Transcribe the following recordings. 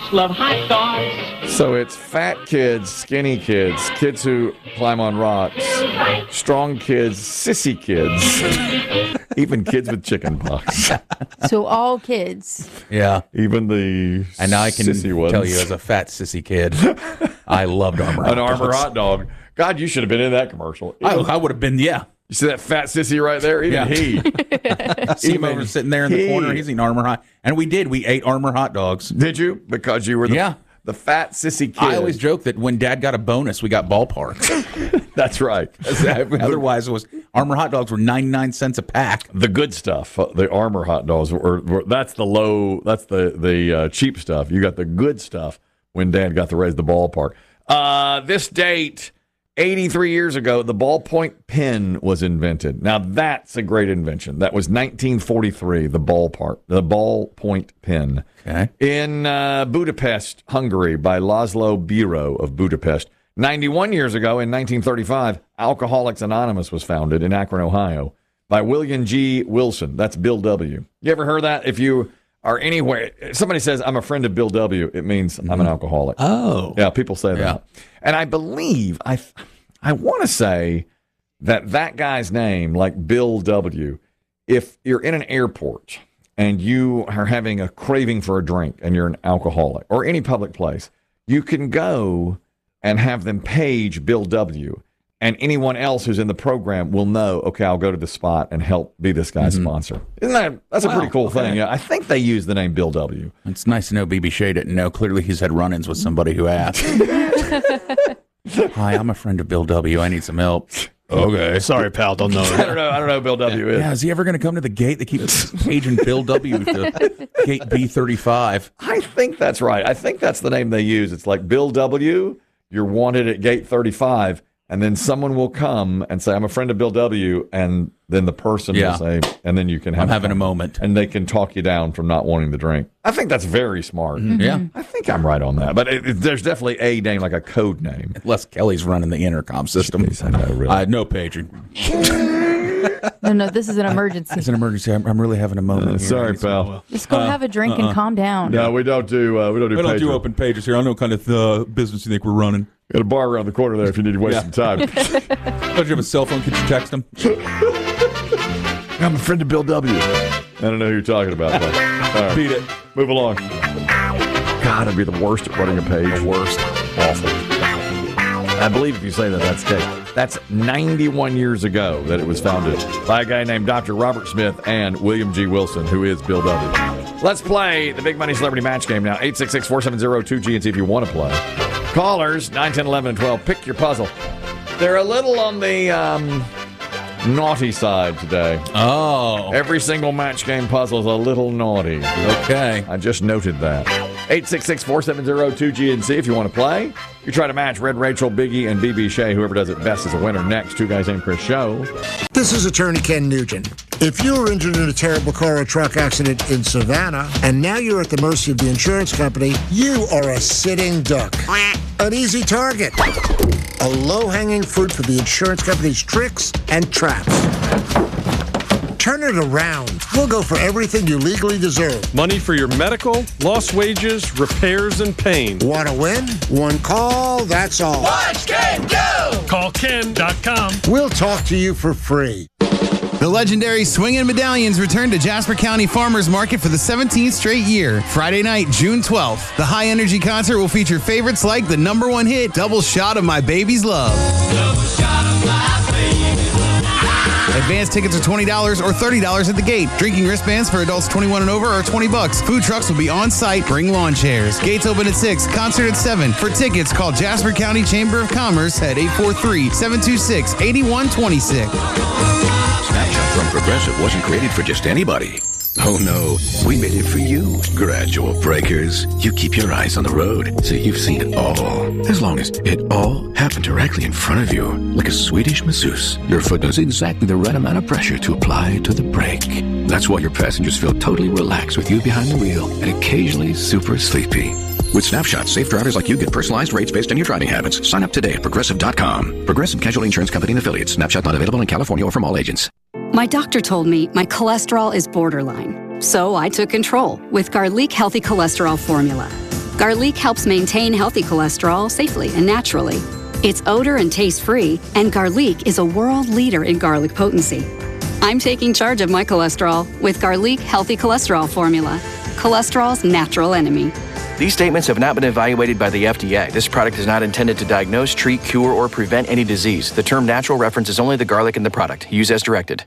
love hot dogs. So it's fat kids, skinny kids, kids who climb on rocks, strong kids, sissy kids, even kids with chicken pox. So all kids. Yeah. Even the And now I can sissy ones. tell you as a fat sissy kid, I loved Armor An hot Armor dogs. hot dog. God, you should have been in that commercial. I would have been, yeah. You see that fat sissy right there? Even he. See him over sitting there in the corner. He's eating Armor hot. And we ate Armor hot dogs. Did you? Because you were the fat sissy kid. I always joke that when Dad got a bonus, we got ballpark. That's right. Otherwise, it was Armor hot dogs were 99 cents a pack. The good stuff, the Armor hot dogs, that's the low, that's the cheap stuff. You got the good stuff when Dad got to raise the ballpark. This date, 83 years ago, the ballpoint pen was invented. Now, that's a great invention. That was 1943, the ballpoint pen. Okay. In Budapest, Hungary, by Laszlo Biro of Budapest. 91 years ago, in 1935, Alcoholics Anonymous was founded in Akron, Ohio, by William G. Wilson. That's Bill W. You ever heard that? If you are anywhere, somebody says, I'm a friend of Bill W., it means I'm an alcoholic. Oh. Yeah, people say that. And I believe, I want to say that guy's name, like Bill W., if you're in an airport and you are having a craving for a drink and you're an alcoholic, or any public place, you can go and have them page Bill W., and anyone else who's in the program will know, okay, I'll go to the spot and help be this guy's sponsor. That's a pretty cool thing. Yeah, I think they use the name Bill W. It's nice to know BB Shea didn't know. Clearly he's had run-ins with somebody who asked. Hi, I'm a friend of Bill W. I need some help. Okay. Sorry, pal. Don't know. I don't know who Bill W. is. Yeah, is he ever going to come to the gate? They keep paging Bill W. to gate B35. I think that's right. I think that's the name they use. It's like Bill W., you're wanted at gate 35, and then someone will come and say, I'm a friend of Bill W., and then the person will say, and then you can have I'm having a moment. And they can talk you down from not wanting the drink. I think that's very smart. Mm-hmm. Yeah. I think I'm right on that. But there's definitely a name, like a code name. Les Kelly's running the intercom system. Jeez, I know, really. No paging. No, this is an emergency. It's an emergency. I'm really having a moment. here. Sorry, pal. Just go have a drink and calm down. No, we don't do pager. open pages here. I know what kind of business you think we're running. Got a bar around the corner there if you need to waste some time. Don't you have a cell phone? Could you text them? I'm a friend of Bill W. I don't know who you're talking about. All right. Beat it. Move along. God, I'd be the worst at running a page. The worst. Awful. I believe if you say that, that's the case. That's 91 years ago that it was founded by a guy named Dr. Robert Smith and William G. Wilson, who is Bill W. Let's play the Big Money Celebrity Match Game now. 866-470-2G and see if you want to play. Callers, 9, 10, 11, and 12. Pick your puzzle. They're a little on the naughty side today. Oh. Every single match game puzzle is a little naughty. Okay. I just noted that. 866-470-2G and see if you want to play. You try to match Red Rachel, Biggie, and BB Shea. Whoever does it best is a winner. Next, Two Guys Named Chris show. This is attorney Ken Nugent. If you were injured in a terrible car or truck accident in Savannah, and now you're at the mercy of the insurance company, you are a sitting duck. An easy target. A low-hanging fruit for the insurance company's tricks and traps. Turn it around. We'll go for everything you legally deserve. Money for your medical, lost wages, repairs, and pain. Want to win? One call, that's all. Watch Ken go! Call Ken.com. We'll talk to you for free. The legendary Swingin' Medallions return to Jasper County Farmers Market for the 17th straight year. Friday night, June 12th. The high-energy concert will feature favorites like the #1 hit, Double Shot of My Baby's Love. Double shot of my baby's love. Advanced tickets are $20 or $30 at the gate. Drinking wristbands for adults 21 and over are $20. Food trucks will be on site. Bring lawn chairs. Gates open at 6. Concert at 7. For tickets, call Jasper County Chamber of Commerce at 843-726-8126. Snapshot from Progressive wasn't created for just anybody. Oh no, we made it for you. Gradual breakers. You keep your eyes on the road, so you've seen it all. As long as it all happened directly in front of you, like a Swedish masseuse. Your foot knows exactly the right amount of pressure to apply to the brake. That's why your passengers feel totally relaxed with you behind the wheel and occasionally super sleepy. With Snapshot, safe drivers like you get personalized rates based on your driving habits. Sign up today at Progressive.com. Progressive Casualty Insurance Company and Affiliates. Snapshot not available in California or from all agents. My doctor told me my cholesterol is borderline, so I took control with Garlic Healthy Cholesterol Formula. Garlic helps maintain healthy cholesterol safely and naturally. It's odor and taste-free, and Garlic is a world leader in garlic potency. I'm taking charge of my cholesterol with Garlic Healthy Cholesterol Formula, cholesterol's natural enemy. These statements have not been evaluated by the FDA. This product is not intended to diagnose, treat, cure, or prevent any disease. The term natural references only the garlic in the product. Use as directed.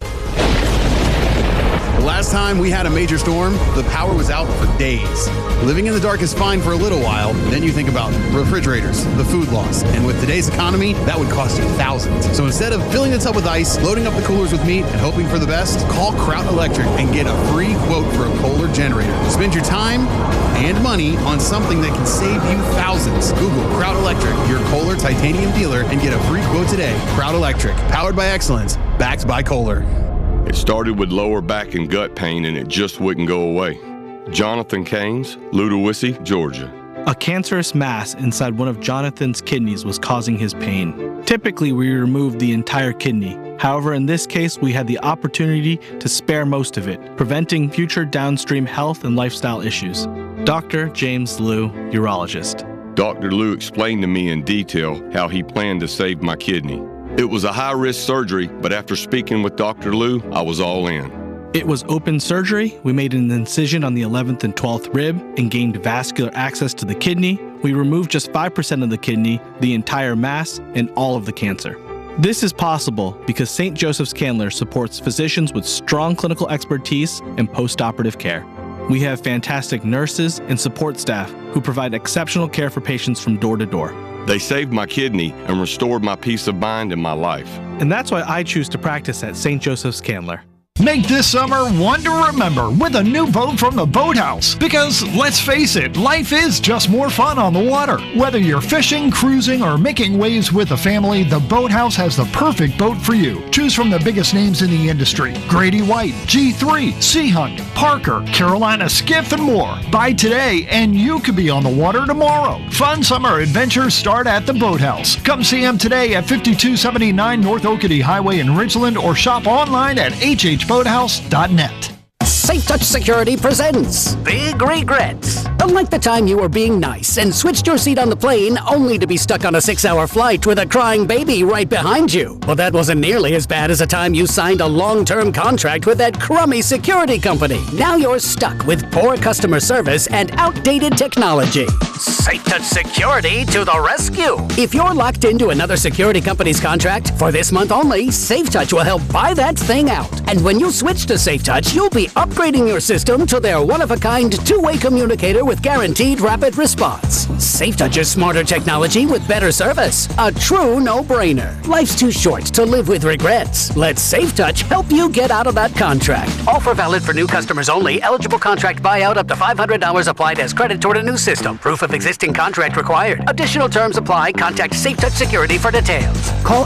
The last time we had a major storm, the power was out for days. Living in the dark is fine for a little while, then you think about refrigerators, the food loss, and with today's economy, that would cost you thousands. So instead of filling the tub with ice, loading up the coolers with meat, and hoping for the best, call Kraut Electric and get a free quote for a Kohler generator. Spend your time and money on something that can save you thousands. Google Kraut Electric, your Kohler titanium dealer, and get a free quote today. Kraut Electric, powered by excellence, backed by Kohler. It started with lower back and gut pain, and it just wouldn't go away. Jonathan Keynes, Ludowici, Georgia. A cancerous mass inside one of Jonathan's kidneys was causing his pain. Typically, we remove the entire kidney. However, in this case, we had the opportunity to spare most of it, preventing future downstream health and lifestyle issues. Dr. James Liu, urologist. Dr. Liu explained to me in detail how he planned to save my kidney. It was a high-risk surgery, but after speaking with Dr. Liu, I was all in. It was open surgery. We made an incision on the 11th and 12th rib and gained vascular access to the kidney. We removed just 5% of the kidney, the entire mass, and all of the cancer. This is possible because St. Joseph's Candler supports physicians with strong clinical expertise and post-operative care. We have fantastic nurses and support staff who provide exceptional care for patients from door to door. They saved my kidney and restored my peace of mind and my life. And that's why I choose to practice at St. Joseph's Candler. Make this summer one to remember with a new boat from the Boathouse. Because let's face it, life is just more fun on the water. Whether you're fishing, cruising, or making waves with a family, the Boathouse has the perfect boat for you. Choose from the biggest names in the industry: Grady White, G3, Sea Hunt, Parker, Carolina Skiff, and more. Buy today and you could be on the water tomorrow. Fun summer adventures start at the Boathouse. Come see them today at 5279 North Oakity Highway in Ridgeland, or shop online at hhboathouse.net. Safe Touch Security presents Big Regrets. Unlike the time you were being nice and switched your seat on the plane only to be stuck on a 6-hour flight with a crying baby right behind you. Well, that wasn't nearly as bad as the time you signed a long-term contract with that crummy security company. Now you're stuck with poor customer service and outdated technology. Safe Touch Security to the rescue. If you're locked into another security company's contract, for this month only, Safe Touch will help buy that thing out. And when you switch to Safe Touch, you'll be upgrading your system to their one-of-a-kind two-way communicator with guaranteed rapid response. Safe Touch's smarter technology with better service. A true no-brainer. Life's too short to live with regrets. Let Safe Touch help you get out of that contract. Offer valid for new customers only. Eligible contract buyout up to $500 applied as credit toward a new system. Proof of existing contract required. Additional terms apply. Contact Safe Touch Security for details. Call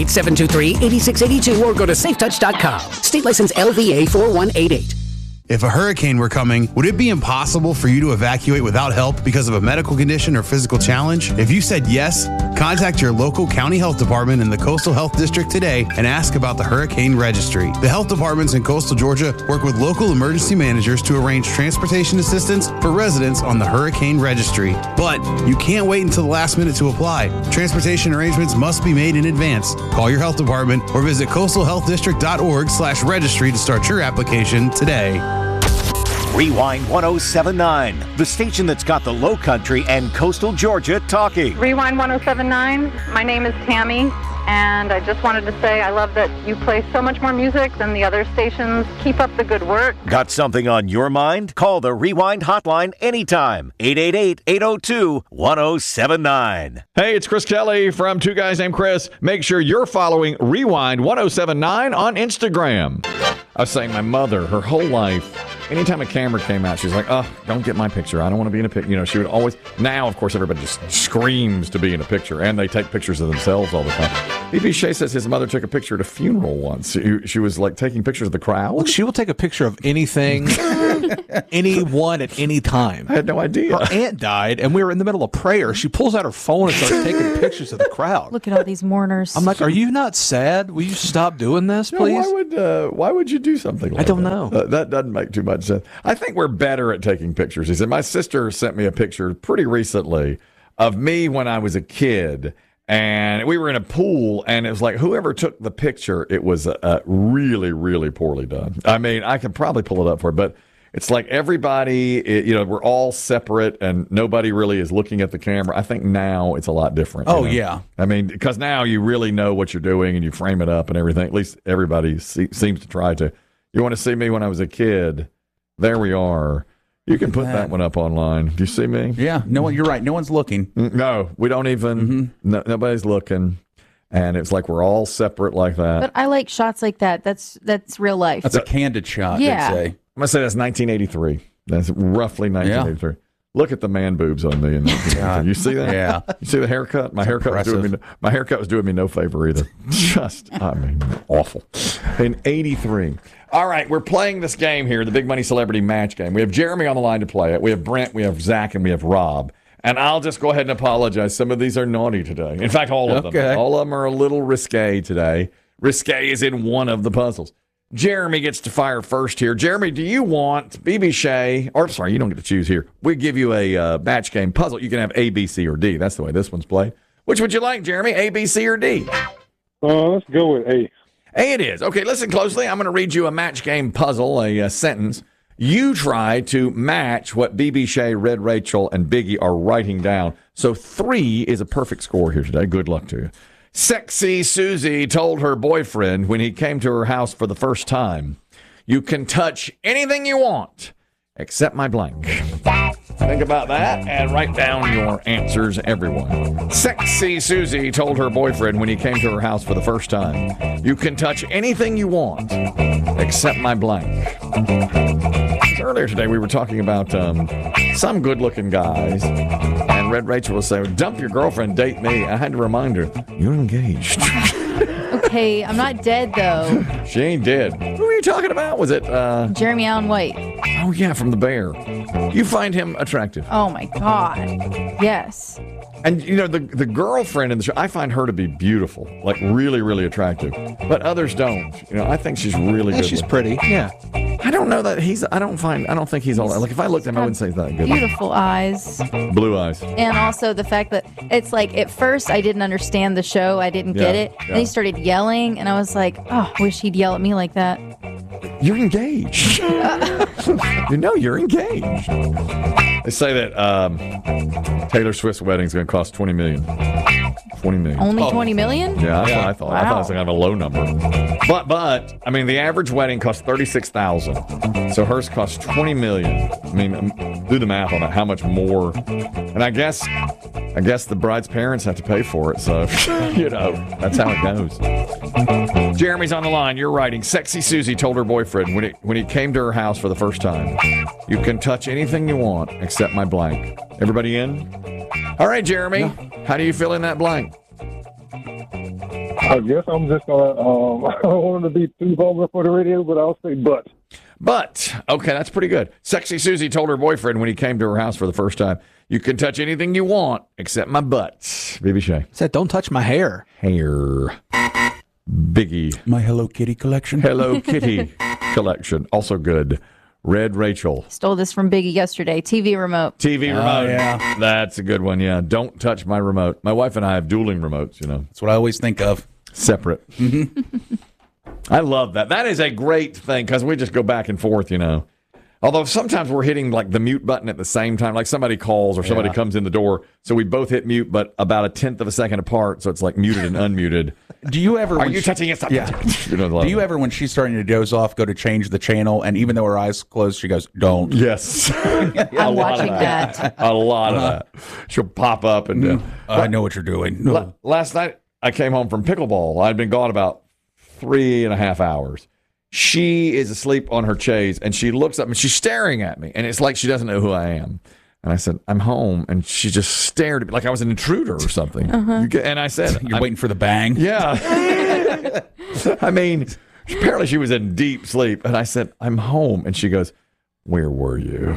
888-723-8682 or go to safetouch.com. State license LVA 4188. If a hurricane were coming, would it be impossible for you to evacuate without help because of a medical condition or physical challenge? If you said yes, contact your local county health department in the Coastal Health District today and ask about the Hurricane Registry. The health departments in coastal Georgia work with local emergency managers to arrange transportation assistance for residents on the Hurricane Registry. But you can't wait until the last minute to apply. Transportation arrangements must be made in advance. Call your health department or visit coastalhealthdistrict.org/registry to start your application today. Rewind 1079, the station that's got the Low Country and coastal Georgia talking. Rewind 1079, my name is Tammy, and I just wanted to say I love that you play so much more music than the other stations. Keep up the good work. Got something on your mind? Call the Rewind hotline anytime. 888-802-1079. Hey, it's Chris Kelly from Two Guys Named Chris. Make sure you're following Rewind 1079 on Instagram. I was saying my mother, her whole life, anytime a camera came out, she's like, oh, don't get my picture. I don't want to be in a picture. You know, she would always, now, of course, everybody just screams to be in a picture, and they take pictures of themselves all the time. B.B. Shea says his mother took a picture at a funeral once. She was, like, taking pictures of the crowd. Look, she will take a picture of anything anyone at any time. I had no idea. Her aunt died, and we were in the middle of prayer. She pulls out her phone and starts taking pictures of the crowd. Look at all these mourners. I'm like, are you not sad? Will you stop doing this, please? Why would you do something like that? I don't know. That doesn't make too much sense. I think we're better at taking pictures. He said, my sister sent me a picture pretty recently of me when I was a kid. And we were in a pool, and it was like whoever took the picture, it was really, really poorly done. I mean, I could probably pull it up for it, but it's like everybody, we're all separate, and nobody really is looking at the camera. I think now it's a lot different. Yeah. I mean, because now you really know what you're doing, and you frame it up and everything. At least everybody seems to try to. You want to see me when I was a kid? There we are. You can put that one up online. Do you see me? Yeah. No one. You're right. No one's looking. No, we don't even. Nobody's looking, and it's like we're all separate like that. But I like shots like that. That's real life. That's a candid shot. Yeah. They'd say. I'm gonna say that's 1983. That's roughly 1983. Yeah. Look at the man boobs on me. You see that? Yeah. You see the haircut? My haircut was doing me no favor either. Awful. In 83. All right, we're playing this game here, the Big Money Celebrity Match Game. We have Jeremy on the line to play it. We have Brent, we have Zach, and we have Rob. And I'll just go ahead and apologize. Some of these are naughty today. In fact, all of them. All of them are a little risque today. Risque is in one of the puzzles. Jeremy gets to fire first here. Jeremy, do you want BB Shea? Or, sorry, you don't get to choose here. We give you a match game puzzle. You can have A, B, C, or D. That's the way this one's played. Which would you like, Jeremy? A, B, C, or D? Let's go with A. A it is. Okay, listen closely. I'm going to read you a match game puzzle, a sentence. You try to match what BB Shea, Red Rachel, and Biggie are writing down. So 3 is a perfect score here today. Good luck to you. Sexy Susie told her boyfriend when he came to her house for the first time, you can touch anything you want except my blank. Think about that and write down your answers, everyone. Sexy Susie told her boyfriend when he came to her house for the first time, you can touch anything you want except my blank. Earlier today, we were talking about some good-looking guys, and Red Rachel was saying, dump your girlfriend, date me. I had to remind her, you're engaged. Okay, I'm not dead, though. She ain't dead. Who are you talking about? Was it Jeremy Allen White? Oh, yeah, from The Bear. You find him attractive. Oh, my God. Yes. And, the girlfriend in the show, I find her to be beautiful, like really, really attractive. But others don't. I think she's really good. She's pretty. Yeah. I don't know that I don't think he's all that. Like, if I looked at him, I wouldn't say he's that good. Beautiful eyes. Blue eyes. And also the fact that it's like, at first, I didn't understand the show. I didn't get it. Yeah. Then he started yelling, and I was like, oh, I wish he'd yell at me like that. You're engaged. You're engaged. They say that Taylor Swift's wedding is going to cost $20 million. $20 million. Only $20 million? Yeah, that's what I thought. Wow. I thought it was kind of a low number. But I mean, the average wedding costs $36,000. So hers costs $20 million. I mean, do the math on that. How much more? And I guess the bride's parents have to pay for it. So, that's how it goes. Jeremy's on the line. You're writing. Sexy Susie told her boyfriend when he came to her house for the first time, you can touch anything you want except my blank. Everybody in? All right, Jeremy. Yeah. How do you fill in that blank? I guess I'm just going to, I don't want to be too vulgar for the radio, but I'll say but. But, okay, that's pretty good. Sexy Susie told her boyfriend when he came to her house for the first time, you can touch anything you want except my butt. BB Shea. Said, don't touch my hair. Hair. Biggie. My Hello Kitty collection. Hello Kitty collection. Also good. Red Rachel. Stole this from Biggie yesterday. TV remote. TV remote. Yeah. That's a good one, yeah. Don't touch my remote. My wife and I have dueling remotes, That's what I always think of. Separate. I love that. That is a great thing because we just go back and forth, Although sometimes we're hitting like the mute button at the same time, like somebody calls or somebody comes in the door. So we both hit mute, but about a 1/10 of a second apart. So it's like muted and unmuted. Do you ever? Are you touching it? Yeah. Do you ever, when she's starting to doze off, go to change the channel, and even though her eyes closed, she goes, "Don't." Yes. I'm watching that. A lot of that. She'll pop up and. I know what you're doing. Last night I came home from pickleball. I'd been gone about 3.5 hours. She is asleep on her chaise, and she looks up, and she's staring at me, and it's like she doesn't know who I am. And I said, I'm home, and she just stared at me like I was an intruder or something. And I said... You're waiting for the bang? Yeah. I mean, apparently she was in deep sleep, and I said, I'm home. And she goes, where were you?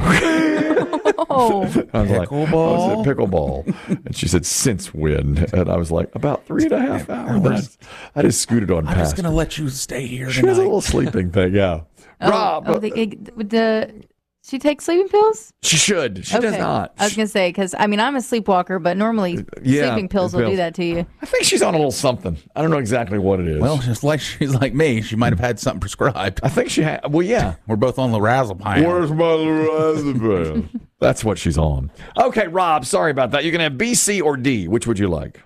Oh. I was like, I was at pickleball. And she said, since when? And I was like, about 3.5 hours. I just scooted on I'm past. just going to let you stay here She tonight. has a little sleeping thing, yeah. Rob. She takes sleeping pills? She should. She does not. I was going to say, because, I'm a sleepwalker, but normally sleeping pills will do that to you. I think she's on a little something. I don't know exactly what it is. Well, just like she's like me. She might have had something prescribed. I think she had. Well, yeah. We're both on lorazepam. Where's my lorazepam? That's what she's on. Okay, Rob, sorry about that. You can have B, C, or D. Which would you like?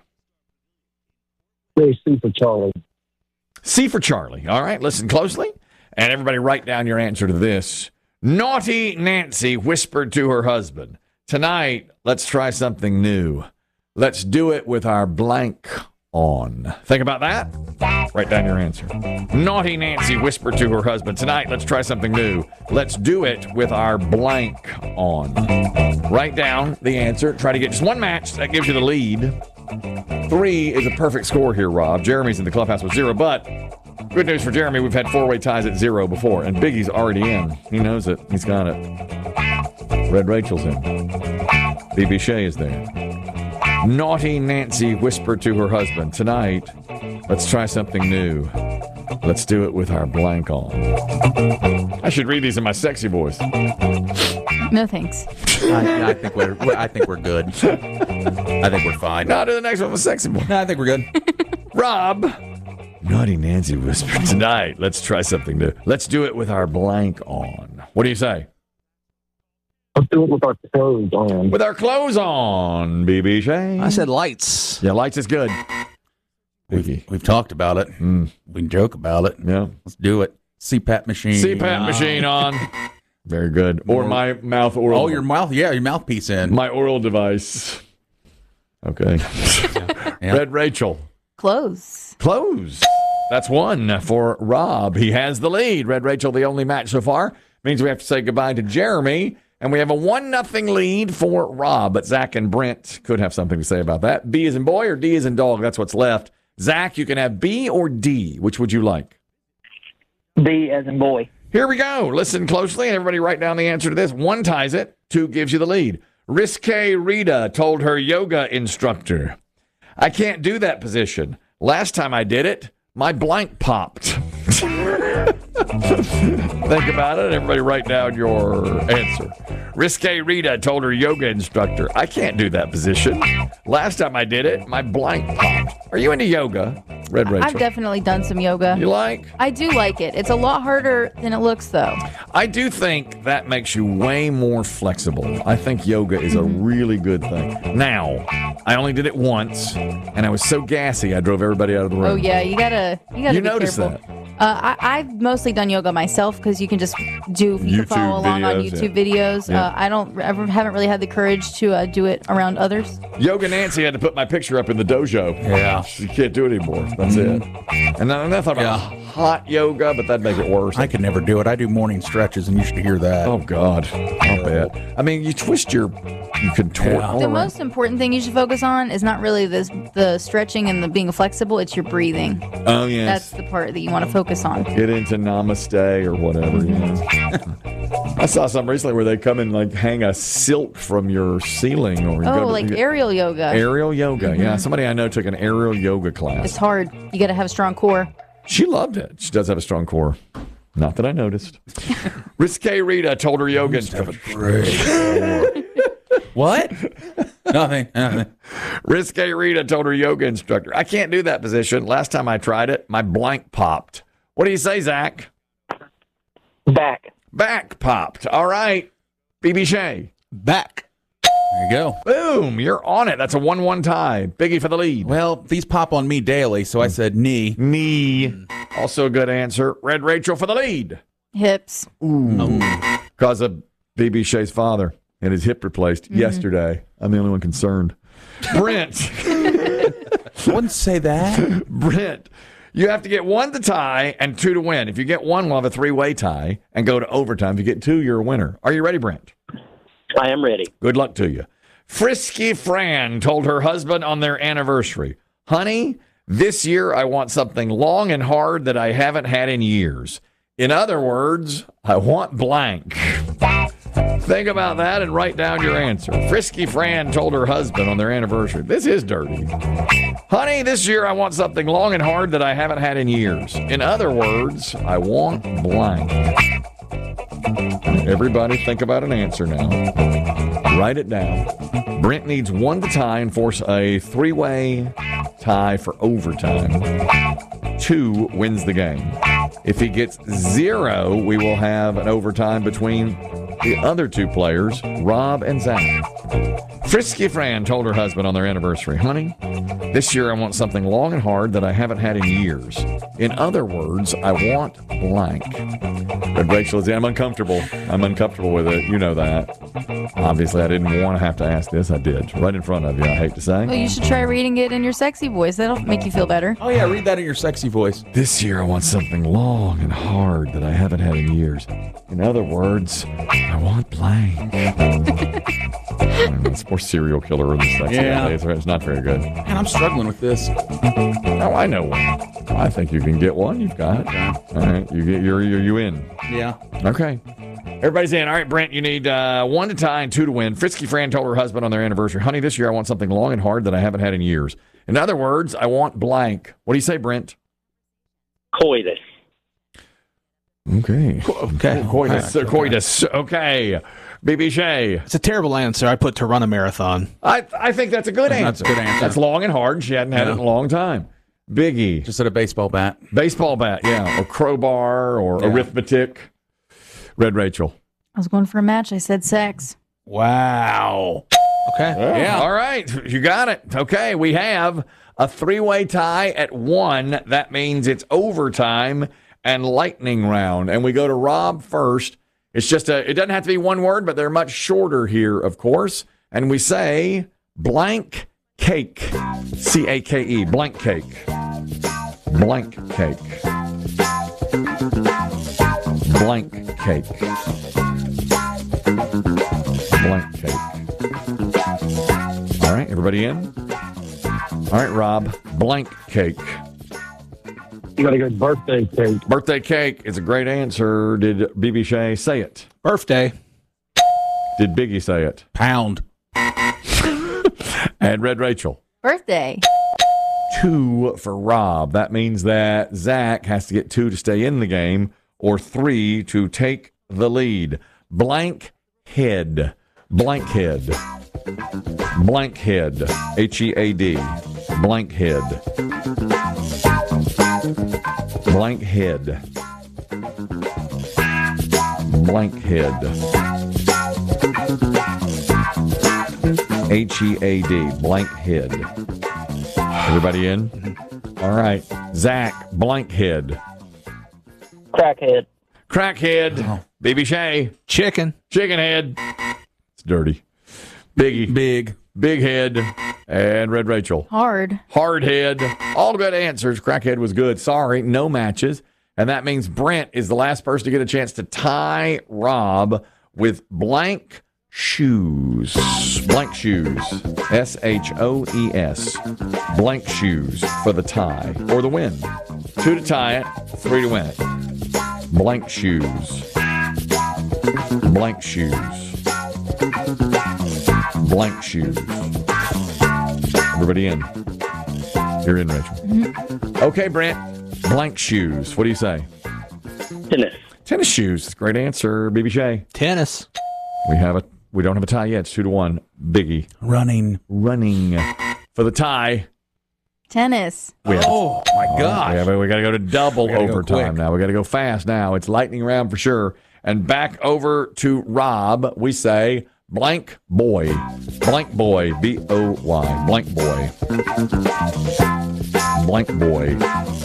Say C for Charlie. C for Charlie. All right, listen closely. And everybody write down your answer to this. Naughty Nancy whispered to her husband, tonight, let's try something new. Let's do it with our blank on. Think about that. Write down your answer. Naughty Nancy whispered to her husband, tonight, let's try something new. Let's do it with our blank on. Write down the answer. Try to get just one match. That gives you the lead. 3 is a perfect score here, Rob. Jeremy's in the clubhouse with 0, but good news for Jeremy, we've had 4-way ties at 0 before, and Biggie's already in. He knows it. He's got it. Red Rachel's in. BB Shea is there. Naughty Nancy whispered to her husband, tonight, let's try something new. Let's do it with our blank on. I should read these in my sexy voice. No thanks. I think we're good. I think we're fine. Now to the next one with sexy voice. No, I think we're good. Rob. Naughty Nancy whispered, tonight, let's try something new. Let's do it with our blank on. What do you say? Let's do it with our clothes on. With our clothes on, BB Shea. I said lights. Yeah, lights is good. We've talked about it. We can joke about it. Yeah. Let's do it. CPAP machine. CPAP machine on. Very good. Or my mouth oral. Oh, your mouth. Yeah, your mouthpiece in. My oral device. Okay. Yeah. Red Rachel. Clothes. Clothes. That's one for Rob. He has the lead. Red Rachel, the only match so far. Means we have to say goodbye to Jeremy. And we have a 1-0 lead for Rob. But Zach and Brent could have something to say about that. B as in boy or D as in dog. That's what's left. Zach, you can have B or D. Which would you like? B as in boy. Here we go. Listen closely, and everybody write down the answer to this. 1 ties it. 2 gives you the lead. Risque Rita told her yoga instructor, I can't do that position. Last time I did it, my blank popped. Think about it. Everybody write down your answer. Risque Rita told her yoga instructor, I can't do that position. Last time I did it, my blank popped. Are you into yoga, Red Rachel? I've definitely done some yoga. You like? I do like it. It's a lot harder than it looks, though. I do think that makes you way more flexible. I think yoga is a really good thing. Now, I only did it once, and I was so gassy I drove everybody out of the room. Oh yeah, you gotta You be notice careful. that? I've mostly done yoga myself because you can just you can follow along on YouTube videos. Yeah. Haven't really had the courage to do it around others. Yoga Nancy had to put my picture up in the dojo. Yeah. You can't do it anymore. That's it. And then I thought about hot yoga, but that'd make it worse. I could never do it. I do morning stretches, and you should hear that. Oh, God. I'll bet. I mean, you twist you contort all The around. most important thing you should focus on is not really the stretching and the being flexible. It's your breathing. Oh, yes. That's the part that you want to focus on. Get into namaste or whatever. You know. I saw some recently where they come and like hang a silk from your ceiling, or you Oh, go to, like aerial yoga. aerial yoga. Yeah, somebody I know took an aerial yoga class. It's hard. You got to have a strong core. She loved it. She does have a strong core. Not that I noticed. Risque Rita told her yoga instructor. What? Nothing. Risque Rita told her yoga instructor, I can't do that position. Last time I tried it, my blank popped. What do you say, Zach? Back. Back popped. All right. BB Shea. Back. There you go. Boom. You're on it. That's a 1-1 tie. Biggie for the lead. Well, these pop on me daily, so I said knee. Knee. Also a good answer. Red Rachel for the lead. Hips. Ooh. Because of BB Shea's father and his hip replaced yesterday. I'm the only one concerned. Brent. I wouldn't say that. Brent. You have to get 1 to tie and 2 to win. If you get 1, we'll have a 3-way tie and go to overtime. If you get 2, you're a winner. Are you ready, Brent? I am ready. Good luck to you. Frisky Fran told her husband on their anniversary, honey, this year I want something long and hard that I haven't had in years. In other words, I want blank. Think about that and write down your answer. Frisky Fran told her husband on their anniversary. This is dirty. Honey, this year I want something long and hard that I haven't had in years. In other words, I want blank. Everybody think about an answer now. Write it down. Brent needs one to tie and force a three-way tie for overtime. 2 wins the game. If he gets 0, we will have an overtime between the other 2 players, Rob and Zach. Frisky Fran told her husband on their anniversary, honey, this year I want something long and hard that I haven't had in years. In other words, I want blank. But Rachel is, I'm uncomfortable. I'm uncomfortable with it. You know that. Obviously, I didn't want to have to ask this. I did. Right in front of you, I hate to say. Well, you should try reading it in your sexy voice. That'll make you feel better. Oh, yeah, read that in your sexy voice. This year I want something long and hard that I haven't had in years. In other words, I want blank. It's more serial killer in the sexy nowadays. It's not very good. Man, I'm struggling with this. Oh, I know one. I think you can get one. You've got it. All right, you in. Yeah. Okay. Everybody's in. All right, Brent, you need 1 to tie and 2 to win. Frisky Fran told her husband on their anniversary, honey, this year I want something long and hard that I haven't had in years. In other words, I want blank. What do you say, Brent? Coitus. Okay. Coitus. Okay. BB Shay. It's a terrible answer. I put to run a marathon. I think that's a good answer. That's a good answer. That's long and hard. She hadn't had it in a long time. Biggie. Just at a baseball bat. Baseball bat, yeah. Or crowbar or arithmetic. Red Rachel. I was going for a match. I said sex. Wow. Okay. Yeah. All right. You got it. Okay. We have a 3-way tie at 1. That means it's overtime and lightning round. And we go to Rob first. It's just it doesn't have to be one word, but they're much shorter here, of course. And we say blank cake. C-A-K-E. Blank cake. Blank cake. Blank cake. Blank cake. All right, everybody in? All right, Rob. Blank cake. You got a good birthday cake. Birthday cake is a great answer. Did BB Shay say it? Birthday. Did Biggie say it? Pound. And Red Rachel. Birthday. 2 for Rob. That means that Zach has to get 2 to stay in the game or 3 to take the lead. Blank head. Blank head. Blank head. H-E-A-D. Blank head. Blank head. Blank head. H-E-A-D. Blank head. Everybody in? All right. Zach, blank head. Crackhead. Crackhead. Oh. BB Shay. Chicken. Chicken head. It's dirty. Biggie. Big head. And Red Rachel. Hard. Hard head. All good answers. Crackhead was good. Sorry, no matches. And that means Brent is the last person to get a chance to tie Rob with blank shoes. Blank shoes. S-H-O-E-S. Blank shoes for the tie or the win. 2 to tie it, 3 to win it. Blank shoes. Blank shoes. Blank shoes. Everybody in? You're in, Rachel. Mm-hmm. Okay, Brent. Blank shoes. What do you say? Tennis. Tennis shoes. Great answer, BB Shay. Tennis. We don't have a tie yet. It's 2 to 1. Biggie. Running. For the tie. Tennis. My gosh. Yeah, but we got to go to double overtime now. We got to go fast now. It's lightning round for sure. And back over to Rob. We say blank boy. Blank boy. B-O-Y. Blank boy. Blank boy.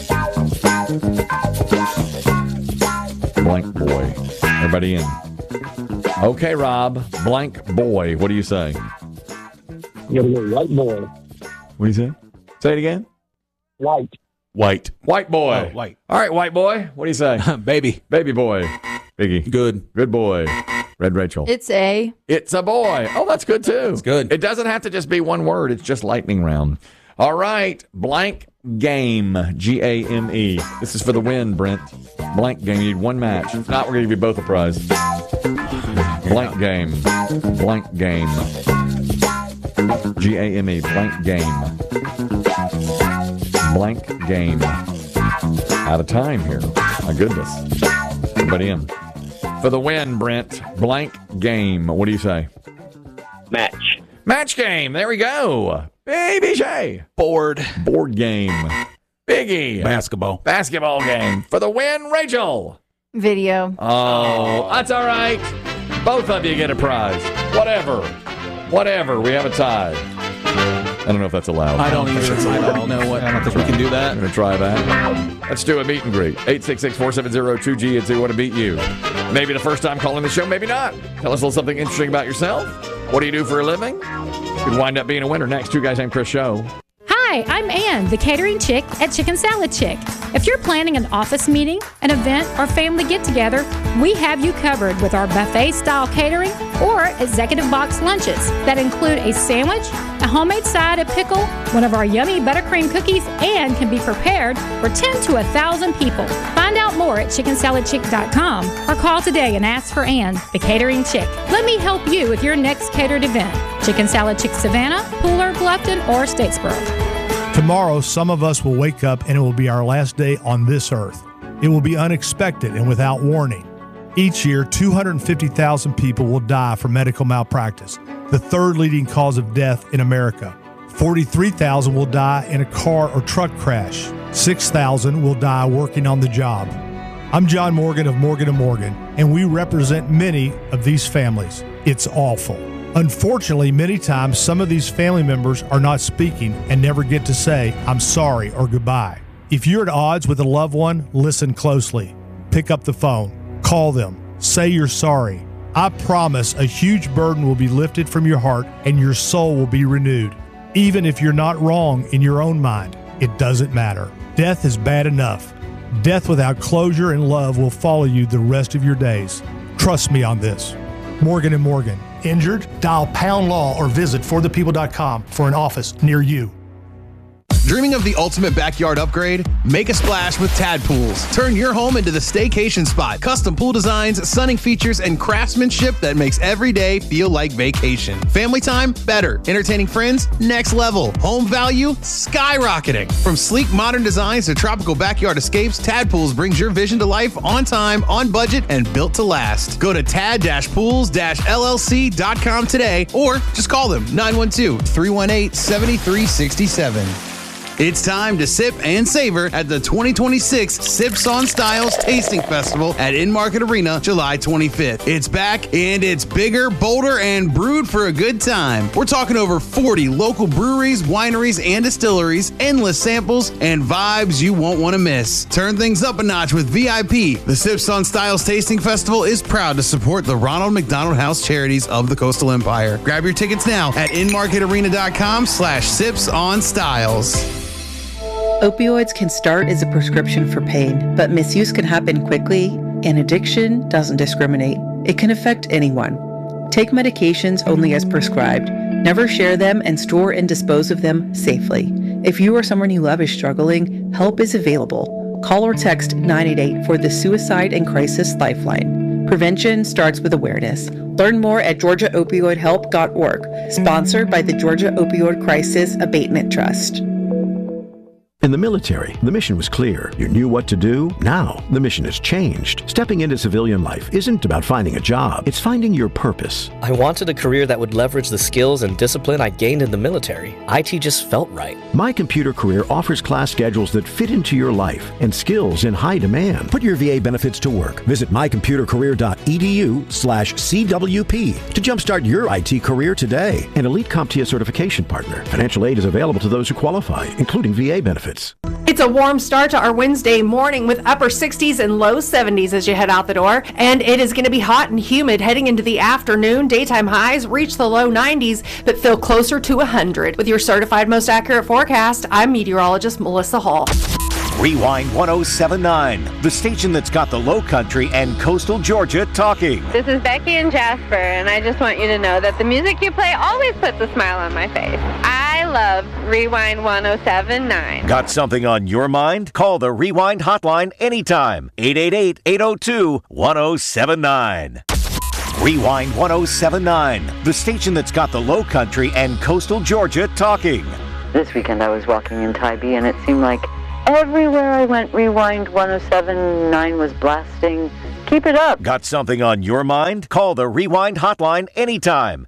Blank boy. Everybody in? Okay, Rob. Blank boy. What do you say? You gotta go white boy. What do you say? Say it again. White. White boy. Oh, white. All right, white boy. What do you say? Baby. Baby boy. Biggie. Good boy. Red Rachel. It's a boy. Oh, that's good too. It's good. It doesn't have to just be one word. It's just lightning round. All right. Blank game. G-A-M-E. This is for the win, Brent. Blank game. You need one match. If not, we're going to give you both a prize. Blank game. Blank game. Game. Blank game. Blank game. Out of time here. My goodness. Everybody in. For the win, Brent. Blank game. What do you say? Match. Match game. There we go. Baby Shay. Board. Board game. Biggie. Basketball. Basketball game. For the win, Rachel. Video. Oh, that's all right. Both of you get a prize. Whatever. We have a tie. I don't know if that's allowed. I don't know what. I don't think we can do that. I'm going to try that. Let's do a meet and greet. 866-470-2G and see what to beat you. Maybe the first time calling the show, maybe not. Tell us a little something interesting about yourself. What do you do for a living? Could wind up being a winner. Next, Two Guys Named Chris show. Hi, I'm Ann, the catering chick at Chicken Salad Chick. If you're planning an office meeting, an event, or family get-together, we have you covered with our buffet-style catering or executive box lunches that include a sandwich, a homemade side of pickle, one of our yummy buttercream cookies, and can be prepared for 10 to 1,000 people. Find out more at chickensaladchick.com or call today and ask for Ann, the catering chick. Let me help you with your next catered event. Chicken Salad Chick Savannah, Pooler, Bluffton, or Statesboro. Tomorrow, some of us will wake up and it will be our last day on this earth. It will be unexpected and without warning. Each year, 250,000 people will die from medical malpractice, the third leading cause of death in America. 43,000 will die in a car or truck crash. 6,000 will die working on the job. I'm John Morgan of Morgan & Morgan, and we represent many of these families. It's awful. Unfortunately, many times some of these family members are not speaking and never get to say, I'm sorry or goodbye. If you're at odds with a loved one, listen closely. Pick up the phone. Call them. Say you're sorry. I promise a huge burden will be lifted from your heart and your soul will be renewed. Even if you're not wrong in your own mind, it doesn't matter. Death is bad enough. Death without closure and love will follow you the rest of your days. Trust me on this. Morgan & Morgan. Injured? Dial #law or visit forthepeople.com for an office near you. Dreaming of the ultimate backyard upgrade? Make a splash with Tad Pools. Turn your home into the staycation spot. Custom pool designs, sunning features, and craftsmanship that makes every day feel like vacation. Family time? Better. Entertaining friends? Next level. Home value? Skyrocketing. From sleek modern designs to tropical backyard escapes, Tad Pools brings your vision to life on time, on budget, and built to last. Go to tad-pools-llc.com today or just call them 912-318-7367. It's time to sip and savor at the 2026 Sips on Styles Tasting Festival at In-Market Arena, July 25th. It's back, and it's bigger, bolder, and brewed for a good time. We're talking over 40 local breweries, wineries, and distilleries, endless samples, and vibes you won't want to miss. Turn things up a notch with VIP. The Sips on Styles Tasting Festival is proud to support the Ronald McDonald House Charities of the Coastal Empire. Grab your tickets now at inmarketarena.com/sipsonstyles. Opioids can start as a prescription for pain, but misuse can happen quickly, and addiction doesn't discriminate. It can affect anyone. Take medications only as prescribed. Never share them and store and dispose of them safely. If you or someone you love is struggling, help is available. Call or text 988 for the Suicide and Crisis Lifeline. Prevention starts with awareness. Learn more at georgiaopioidhelp.org. Sponsored by the Georgia Opioid Crisis Abatement Trust. In the military, the mission was clear. You knew what to do. Now, the mission has changed. Stepping into civilian life isn't about finding a job. It's finding your purpose. I wanted a career that would leverage the skills and discipline I gained in the military. IT just felt right. My Computer Career offers class schedules that fit into your life and skills in high demand. Put your VA benefits to work. Visit mycomputercareer.edu/CWP to jumpstart your IT career today. An elite CompTIA certification partner. Financial aid is available to those who qualify, including VA benefits. It's a warm start to our Wednesday morning with upper 60s and low 70s as you head out the door. And it is going to be hot and humid heading into the afternoon. Daytime highs reach the low 90s, but feel closer to 100. With your certified most accurate forecast, I'm meteorologist Melissa Hall. Rewind 1079, the station that's got the Low Country and Coastal Georgia talking. This is Becky and Jasper, and I just want you to know that the music you play always puts a smile on my face. I love Rewind 1079. Got something on your mind? Call the Rewind hotline anytime. 888-802-1079. Rewind 1079, the station that's got the Low Country and Coastal Georgia talking. This weekend I was walking in Tybee, and it seemed like everywhere I went, Rewind 1079 was blasting. Keep it up. Got something on your mind? Call the Rewind hotline anytime.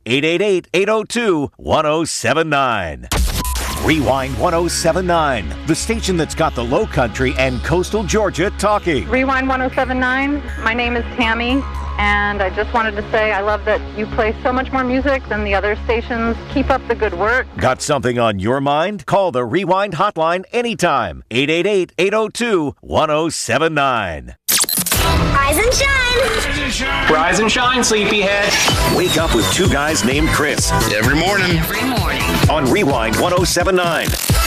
888-802-1079. Rewind 1079, the station that's got the Low Country and Coastal Georgia talking. Rewind 1079, my name is Tammy, and I just wanted to say I love that you play so much more music than the other stations. Keep up the good work. Got something on your mind? Call the Rewind hotline anytime. 888-802-1079. Rise and shine. Rise and shine, sleepyhead. Wake up with two guys named Chris. Every morning. On Rewind 1079.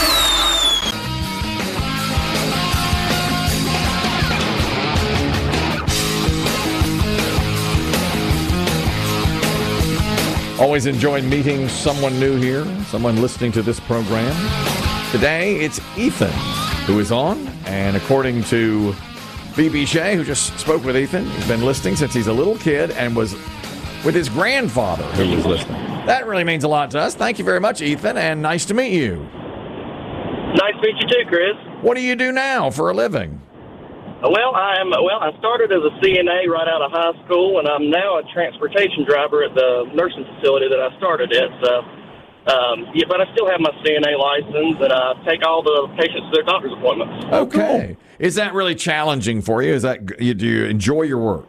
Always enjoy meeting someone new here, someone listening to this program. Today, it's Ethan who is on, and according to BB Shea, who just spoke with Ethan, he's been listening since he's a little kid and was with his grandfather who was listening. That really means a lot to us. Thank you very much, Ethan, and nice to meet you. Nice to meet you too, Chris. What do you do now for a living? I started as a CNA right out of high school, and I'm now a transportation driver at the nursing facility that I started at. So, but I still have my CNA license, and I take all the patients to their doctor's appointments. Okay. Is that really challenging for you? Do you enjoy your work?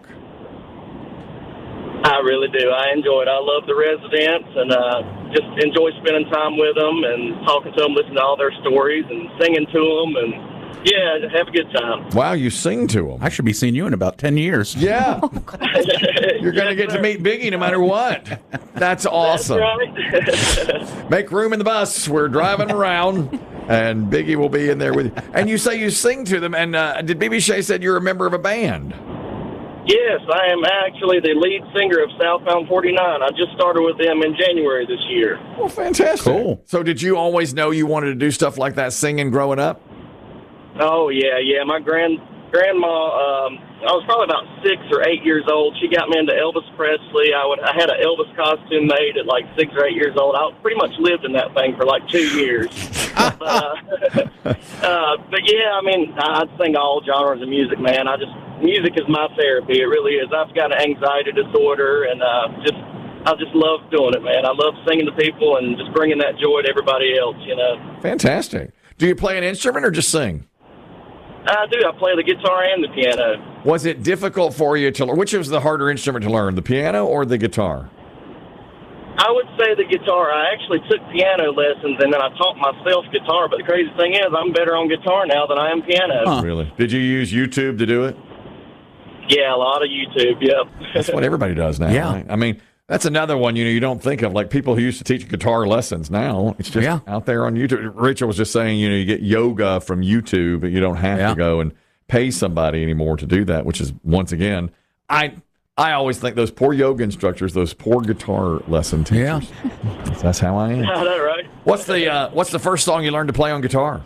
I really do. I enjoy it. I love the residents, and just enjoy spending time with them and talking to them, listening to all their stories and singing to them, and yeah, have a good time. Wow, you sing to them. I should be seeing you in about 10 years. Yeah. You're going to get to meet Biggie no matter what. That's awesome. That's right. Make room in the bus. We're driving around, and Biggie will be in there with you. And you say you sing to them, and did BB Shea said you're a member of a band? Yes, I am actually the lead singer of Southbound 49. I just started with them in January this year. Well, fantastic. Cool. So did you always know you wanted to do stuff like that, singing growing up? Oh, yeah. My grandma, I was probably about 6 or 8 years old. She got me into Elvis Presley. I had an Elvis costume made at like 6 or 8 years old. I pretty much lived in that thing for like 2 years. But yeah, I mean, I sing all genres of music, man. Music is my therapy. It really is. I've got an anxiety disorder, and I just love doing it, man. I love singing to people and just bringing that joy to everybody else, you know. Fantastic. Do you play an instrument or just sing? I do. I play the guitar and the piano. Was it difficult for you to learn? Which was the harder instrument to learn, the piano or the guitar? I would say the guitar. I actually took piano lessons, and then I taught myself guitar. But the crazy thing is, I'm better on guitar now than I am piano. Huh. Really? Did you use YouTube to do it? Yeah, a lot of YouTube, yep. That's what everybody does now, Yeah. right? I mean, that's another one, you don't think of, like people who used to teach guitar lessons now. It's just out there on YouTube. Rachel was just saying, you get yoga from YouTube, but you don't have to go and pay somebody anymore to do that, which is, once again, I always think those poor yoga instructors, those poor guitar lesson teachers. Yeah. That's how I am. I know, right? What's the first song you learned to play on guitar?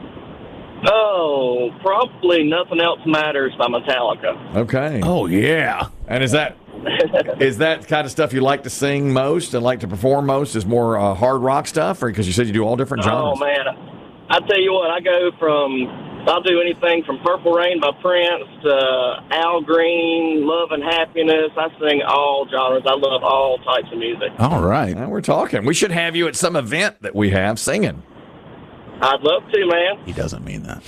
Oh, probably Nothing Else Matters by Metallica. Okay. Oh, yeah. And is that kind of stuff you like to sing most and like to perform most? Is more hard rock stuff, or because you said you do all different genres? Oh, man. I tell you what, I'll do anything from Purple Rain by Prince to Al Green, Love and Happiness. I sing all genres. I love all types of music. All right. Now we're talking. We should have you at some event that we have singing. I'd love to, man. He doesn't mean that.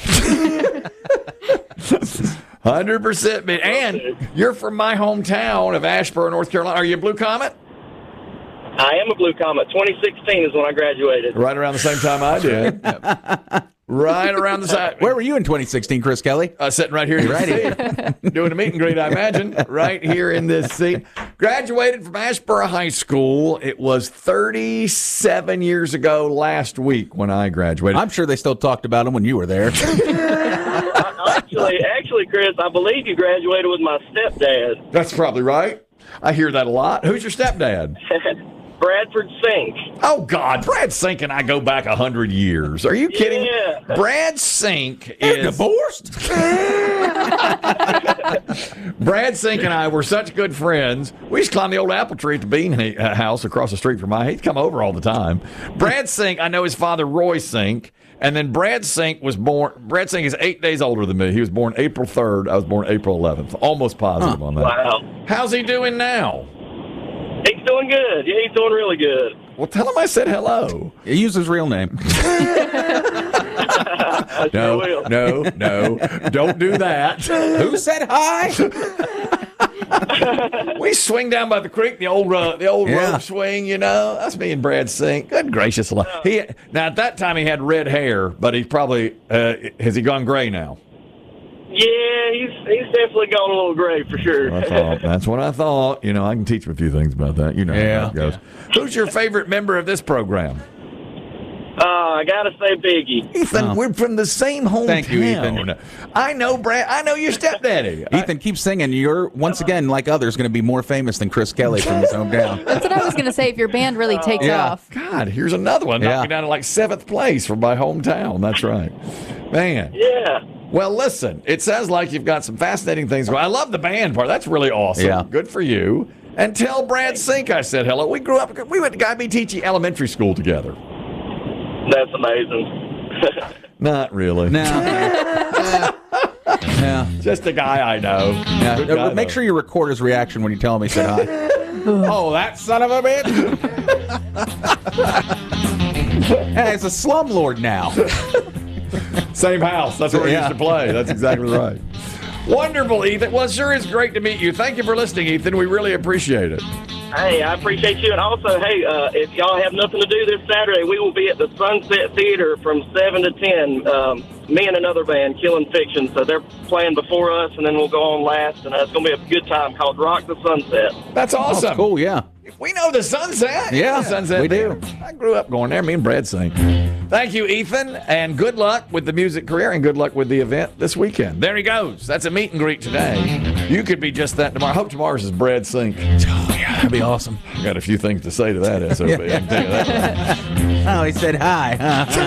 100%. And you're from my hometown of Asheboro, North Carolina. Are you a Blue Comet? I am a Blue Comet. 2016 is when I graduated. Right around the same time I did. Right around the side. Where were you in 2016, Chris Kelly? Sitting right here in this seat. Doing a meet and greet, I imagine. Right here in this seat. Graduated from Asheboro High School. It was 37 years ago last week when I graduated. I'm sure they still talked about him when you were there. Actually, Chris, I believe you graduated with my stepdad. That's probably right. I hear that a lot. Who's your stepdad? Bradford Sink. Oh, God. Brad Sink and I go back 100 years. Are you kidding? Yeah. Brad Sink is... divorced? Brad Sink and I were such good friends. We used to climb the old apple tree at the Bean house across the street from my. He'd come over all the time. Brad Sink, I know his father, Roy Sink. And then Brad Sink was born. Brad Sink is 8 days older than me. He was born April 3rd. I was born April 11th. Almost positive on that. Wow. How's he doing now? He's doing good. Yeah, he's doing really good. Well, tell him I said hello. He used his real name. No, don't do that. Who said hi? We swing down by the creek, the old rope swing, you know. That's me and Brad Sink. Good gracious. Now, at that time, he had red hair, but he probably, has he gone gray now? Yeah, he's definitely gone a little gray for sure. That's what I thought. You know, I can teach him a few things about that. You know how it goes. Who's your favorite member of this program? I gotta say Biggie. Ethan, we're from the same hometown. Thank you, Ethan. I know Brad. I know your stepdaddy. Ethan, keep singing. You're, once again, like others, going to be more famous than Chris Kelly from his hometown. That's what I was going to say. If your band really takes off. God, here's another one. Knocking down to like 7th place from my hometown. That's right. Man. Yeah. Well, listen, it sounds like you've got some fascinating things going. I love the band part. That's really awesome. Yeah. Good for you. And tell Brad Sink I said hello. We grew up, we went to Guy B. Teachy Elementary School together. That's amazing. Not really. No. Just a guy I know. Yeah. Make sure you record his reaction when you tell him he said hi. Oh, that son of a bitch. Hey, it's a slumlord now. Same house. That's where we used to play. That's exactly right. Wonderful, Ethan. Well, it sure is great to meet you. Thank you for listening, Ethan. We really appreciate it. Hey, I appreciate you. And also, hey, if y'all have nothing to do this Saturday, we will be at the Sunset Theater from 7 to 10. Me and another band, Killing Fiction. So they're playing before us, and then we'll go on last. And it's going to be a good time called Rock the Sunset. That's awesome. That's cool, yeah. We know the Sunset. Yeah, the Sunset we Theater. do. I grew up going there. Me and Brad Sink. Thank you, Ethan, and good luck with the music career and good luck with the event this weekend. There he goes. That's a meet and greet today. You could be just that tomorrow. I hope tomorrow's is Brad Sink. Oh, yeah, that'd be awesome. I got a few things to say to that, SOB. I can tell you that. Oh, he said hi.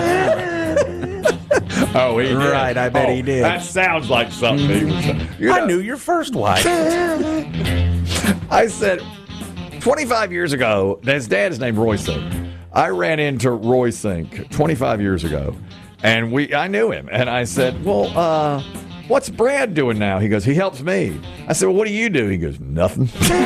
Oh, he did. Right, I bet he did. That sounds like something he would say. I knew your first wife. I said, 25 years ago, his dad is named Roy Sink. I ran into Roy Sink 25 years ago, and I knew him. And I said, well, what's Brad doing now? He goes, he helps me. I said, well, what do you do? He goes, nothing.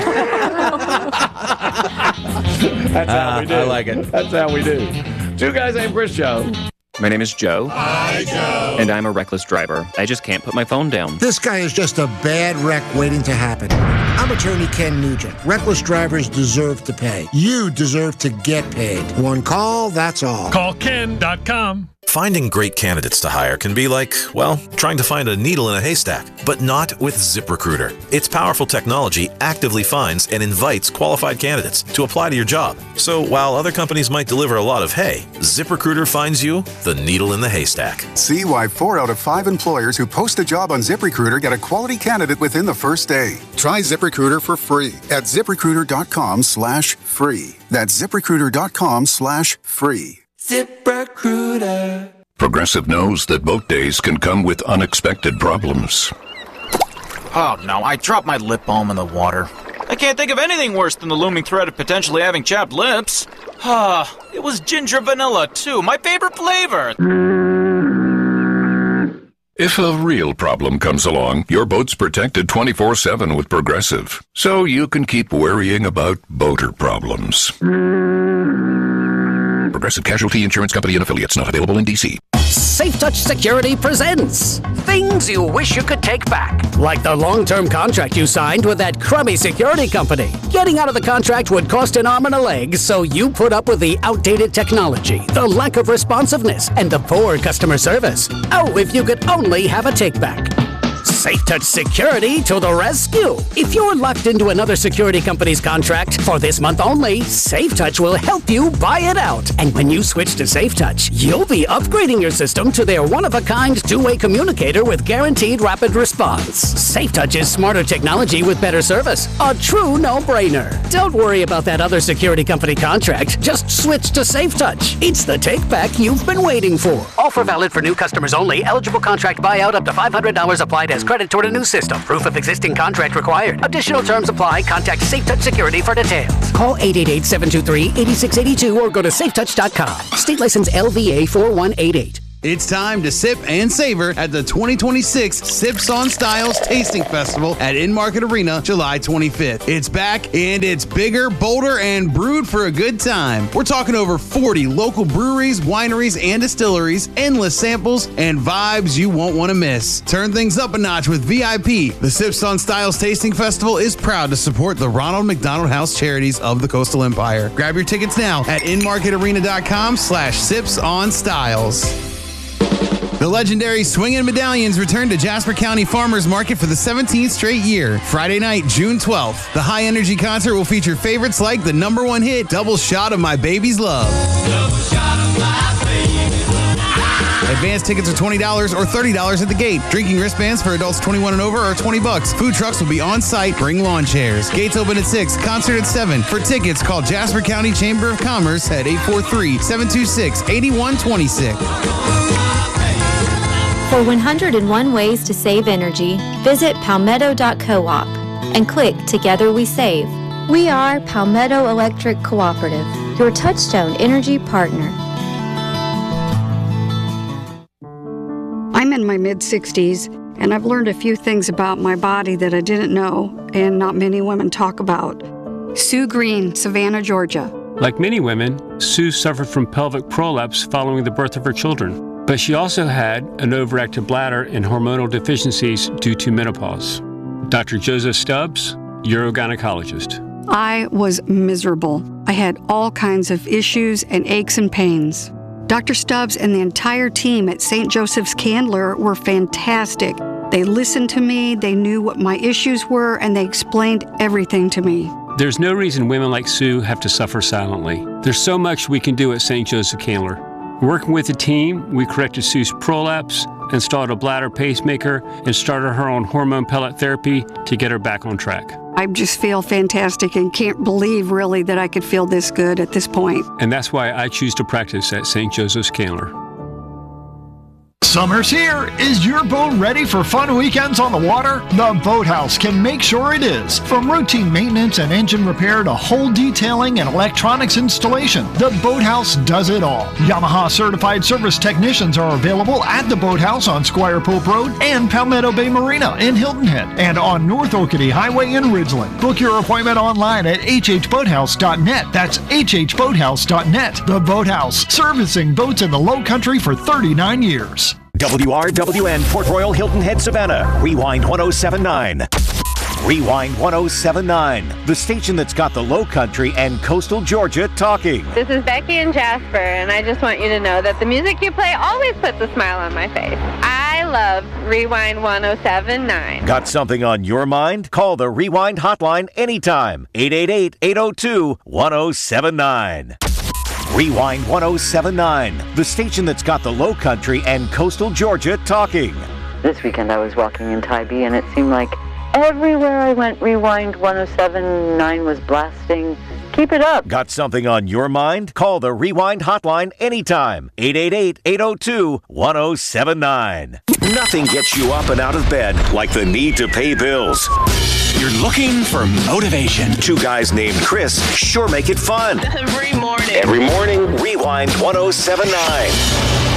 That's how we do. I like it. That's how we do. Two Guys Named Chris Show. My name is Joe. Hi, Joe. And I'm a reckless driver. I just can't put my phone down. This guy is just a bad wreck waiting to happen. I'm attorney Ken Nugent. Reckless drivers deserve to pay. You deserve to get paid. One call, that's all. Call Ken.com. Finding great candidates to hire can be like, well, trying to find a needle in a haystack, but not with ZipRecruiter. Its powerful technology actively finds and invites qualified candidates to apply to your job. So while other companies might deliver a lot of hay, ZipRecruiter finds you the needle in the haystack. See why 4 out of 5 employers who post a job on ZipRecruiter get a quality candidate within the first day. Try ZipRecruiter for free at ZipRecruiter.com/free. That's ZipRecruiter.com/free. ZipRecruiter. Progressive knows that boat days can come with unexpected problems. Oh no, I dropped my lip balm in the water. I can't think of anything worse than the looming threat of potentially having chapped lips. It was ginger vanilla too, my favorite flavor. If a real problem comes along, your boat's protected 24/7 with Progressive, so you can keep worrying about boater problems. Progressive Casualty Insurance Company and Affiliates, not available in D.C. Safe Touch Security presents things you wish you could take back. Like the long-term contract you signed with that crummy security company. Getting out of the contract would cost an arm and a leg, so you put up with the outdated technology, the lack of responsiveness, and the poor customer service. Oh, if you could only have a take-back. Safe Touch Security to the rescue. If you're locked into another security company's contract, for this month only, Safe Touch will help you buy it out. And when you switch to Safe Touch, you'll be upgrading your system to their one-of-a-kind two-way communicator with guaranteed rapid response. Safe Touch is smarter technology with better service. A true no-brainer. Don't worry about that other security company contract. Just switch to Safe Touch. It's the take-back you've been waiting for. Offer valid for new customers only. Eligible contract buyout up to $500 applied as credit credit toward a new system. Proof of existing contract required. Additional terms apply. Contact SafeTouch Security for details. Call 888-723-8682 or go to safetouch.com. State license LVA 4188. It's time to sip and savor at the 2026 Sips on Styles Tasting Festival at In-Market Arena, July 25th. It's back, and it's bigger, bolder, and brewed for a good time. We're talking over 40 local breweries, wineries, and distilleries, endless samples, and vibes you won't want to miss. Turn things up a notch with VIP. The Sips on Styles Tasting Festival is proud to support the Ronald McDonald House Charities of the Coastal Empire. Grab your tickets now at inmarketarena.com/sipsonstyles. The legendary Swingin' Medallions return to Jasper County Farmers Market for the 17th straight year. Friday night, June 12th. The high-energy concert will feature favorites like the #1 hit, Double Shot of My Baby's Love. Advance tickets are $20 or $30 at the gate. Drinking wristbands for adults 21 and over are $20. Food trucks will be on site. Bring lawn chairs. Gates open at 6. Concert at 7. For tickets, call Jasper County Chamber of Commerce at 843-726-8126. For 101 ways to save energy, visit palmetto.coop and click Together We Save. We are Palmetto Electric Cooperative, your Touchstone energy partner. I'm in my mid-60s, and I've learned a few things about my body that I didn't know and not many women talk about. Sue Green, Savannah, Georgia. Like many women, Sue suffered from pelvic prolapse following the birth of her children. But she also had an overactive bladder and hormonal deficiencies due to menopause. Dr. Joseph Stubbs, urogynecologist. I was miserable. I had all kinds of issues and aches and pains. Dr. Stubbs and the entire team at St. Joseph's Candler were fantastic. They listened to me, they knew what my issues were, and they explained everything to me. There's no reason women like Sue have to suffer silently. There's so much we can do at St. Joseph Candler. Working with the team, we corrected Sue's prolapse, installed a bladder pacemaker, and started her on hormone pellet therapy to get her back on track. I just feel fantastic and can't believe really that I could feel this good at this point. And that's why I choose to practice at St. Joseph's Candler. Summer's here. Is your boat ready for fun weekends on the water? The Boathouse can make sure it is. From routine maintenance and engine repair to hull detailing and electronics installation, the Boathouse does it all. Yamaha certified service technicians are available at the Boathouse on Squire Pope Road and Palmetto Bay Marina in Hilton Head and on North Oakity Highway in Ridgeland. Book your appointment online at hhboathouse.net. That's hhboathouse.net. The Boathouse, servicing boats in the Low Country for 39 years. WRWN Port Royal Hilton Head Savannah. Rewind 1079. Rewind 1079. The station that's got the Low Country and coastal Georgia talking. This is Becky and Jasper, and I just want you to know that the music you play always puts a smile on my face. I love Rewind 1079. Got something on your mind? Call the Rewind hotline anytime. 888-802-1079. Rewind 1079, the station that's got the Low Country and coastal Georgia talking. This weekend I was walking in Tybee, and it seemed like everywhere I went, Rewind 1079 was blasting. Keep it up. Got something on your mind? Call the Rewind hotline anytime. 888-802-1079. Nothing gets you up and out of bed like the need to pay bills. You're looking for motivation. Two guys named Chris sure make it fun. Every morning. Rewind 1079.